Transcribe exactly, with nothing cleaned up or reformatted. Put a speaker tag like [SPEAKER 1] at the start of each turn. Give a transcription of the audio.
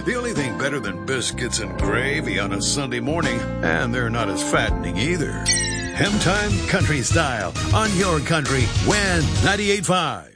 [SPEAKER 1] The only thing better than biscuits and gravy on a Sunday morning, and they're not as fattening either. Hem Time Country Style on your country, When ninety-eight point five.